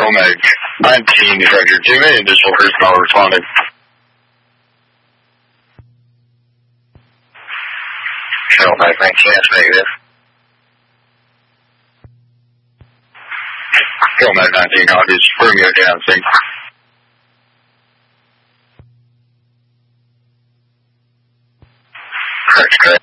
Meg 19, Director Jimmy, additional personnel responded. Carol Meg 19, that's negative. Carol Meg 19, August, Romeo Dancing. Correct, correct.